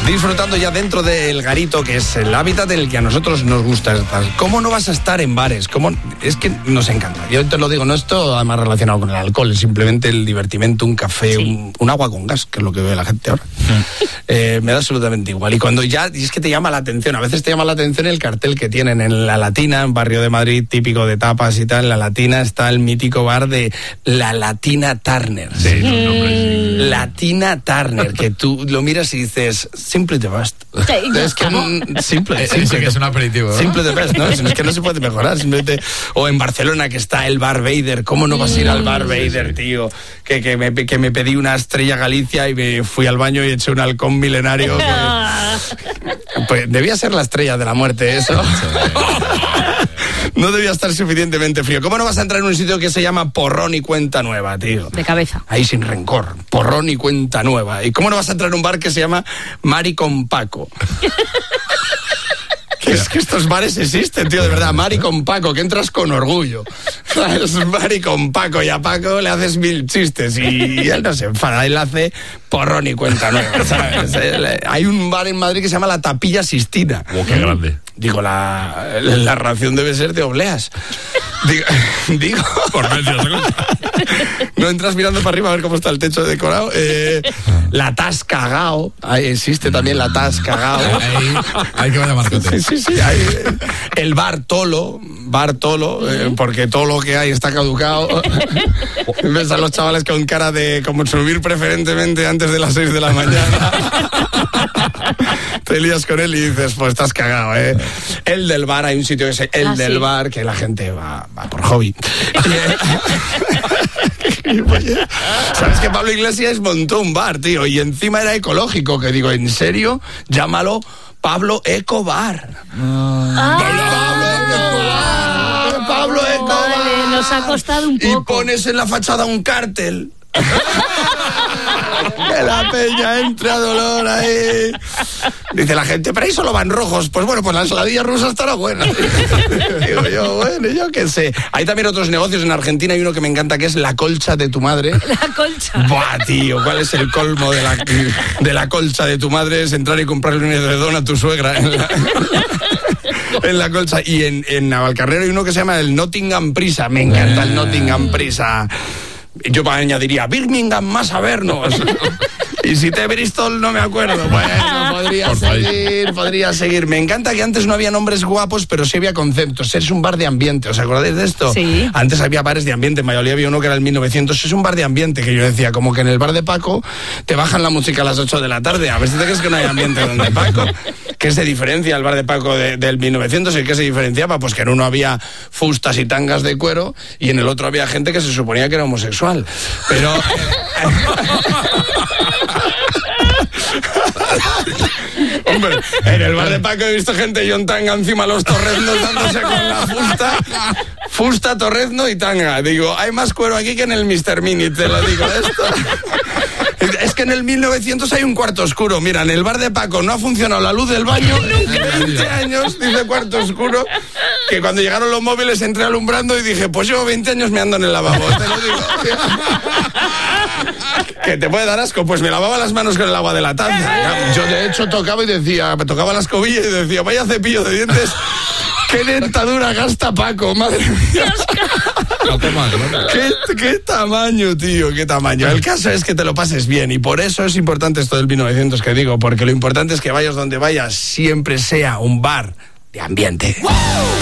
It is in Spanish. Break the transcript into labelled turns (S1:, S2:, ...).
S1: disfrutando ya dentro del garito, que es el hábitat en el que a nosotros nos gusta estar. ¿Cómo no vas a estar en bares? Es que nos encanta. Yo te lo digo, no es todo además relacionado con el alcohol, es simplemente el divertimento, un café, sí. un agua con gas, que es lo que ve la gente ahora. Me da absolutamente igual. Y cuando ya, y es que te llama la atención, a veces te llama la atención el cartel que tienen en La Latina, en Barrio de Madrid, típico de tapas y tal. En La Latina está el mítico bar de La Latina Turner.
S2: Sí, los nombres.
S1: Latina Turner, que tú lo miras y dices, simple the best. Es que simple
S2: que es un aperitivo, ¿no?
S1: Simple the best, ¿no? Es que no se puede mejorar. Simplemente. O en Barcelona, que está el Bar Vader. ¿Cómo no vas a ir al Bar Vader, tío? Que me pedí una Estrella Galicia y me fui al baño y eché un halcón milenario. Pues debía ser la Estrella de la Muerte, eso. No debía estar suficientemente frío. ¿Cómo no vas a entrar en un sitio que se llama Porrón y Cuenta Nueva, tío?
S3: De cabeza.
S1: Ahí sin rencor. Porrón y Cuenta Nueva. ¿Y cómo no vas a entrar en un bar que se llama Mari con Paco? Es que estos bares existen, tío, de verdad. Mari con Paco, que entras con orgullo. Es Mari con Paco, y a Paco le haces 1000 chistes y él no se enfada, él hace Porrón y Cuenta Nueva, ¿sabes? Hay un bar en Madrid que se llama La Tapilla Sistina.
S2: ¡Oh, qué grande!
S1: Digo, la ración debe ser de obleas. Digo
S2: por medio.
S1: No entras mirando para arriba a ver cómo está el techo decorado. La Tascagao. Existe también la Tascagao.
S2: Hay que vaya marcote.
S1: Sí. El Bar Tolo, porque todo lo que hay está caducado. Ves a los chavales con cara de como subir preferentemente antes de las 6 de la mañana. Te lías con él y dices, pues estás cagado, ¿eh? El del bar, hay un sitio que es el del bar, que la gente va por hobby. ¿Sabes que Pablo Iglesias montó un bar, tío? Y encima era ecológico, que digo, ¿en serio? Llámalo Pablo Eco Bar. Pablo Eco Bar.
S3: Vale, nos ha costado un poco.
S1: Y pones en la fachada un cartel. Que la peña entre a dolor ahí. Dice la gente, pero ahí solo van rojos. Pues bueno, pues la ensaladilla rusa estará buena. Digo yo, bueno, yo qué sé. Hay también otros negocios en Argentina. Hay uno que me encanta, que es La Colcha de tu Madre.
S3: La Colcha.
S1: Buah, tío, ¿cuál es el colmo de la colcha de tu madre? Es entrar y comprarle un edredón a tu suegra en la Colcha. Y en Navalcarnero hay uno que se llama el Nottingham Prisa. Me encanta el Nottingham Prisa. Yo añadiría Birmingham más Avernos. Y si te Bristol no me acuerdo. Bueno, podría seguir. Me encanta que antes no había nombres guapos, pero sí había conceptos. Es un bar de ambiente, ¿os acordáis de esto?
S3: Sí.
S1: Antes había bares de ambiente, en Valladolid había uno que era el 1900. Es un bar de ambiente, que yo decía, como que en el bar de Paco te bajan la música a las 8 de la tarde. A ver si te crees que no hay ambiente donde Paco. ¿Qué se diferencia el bar de Paco del 1900? ¿Y qué se diferenciaba? Pues que en uno había fustas y tangas de cuero y en el otro había gente que se suponía que era homosexual. Pero... Hombre, en el bar de Paco he visto gente y un tanga encima de los torreznos dándose con la fusta, torrezno y tanga. Digo, hay más cuero aquí que en el Mr. Mini, te lo digo esto. Es que en el 1900 hay un cuarto oscuro. Mira, en el bar de Paco no ha funcionado la luz del baño en 20 años, dice cuarto oscuro, que cuando llegaron los móviles entré alumbrando y dije, pues llevo 20 años meando en el lavabo, te lo digo. Que te puede dar asco, pues me lavaba las manos con el agua de la taza. Yo de hecho me tocaba la escobilla y decía, vaya cepillo de dientes, qué dentadura gasta Paco, madre mía. ¿Qué tamaño, tío? ¿Qué tamaño? El caso es que te lo pases bien y por eso es importante esto del 1900 que digo, porque lo importante es que vayas donde vayas, siempre sea un bar de ambiente.